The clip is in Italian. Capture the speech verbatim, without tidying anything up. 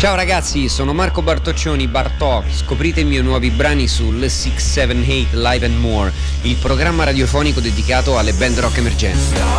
Ciao ragazzi, sono Marco Bartoccioni, Bartok. Scoprite i miei nuovi brani su sei sette otto Live and More, il programma radiofonico dedicato alle band rock emergenti.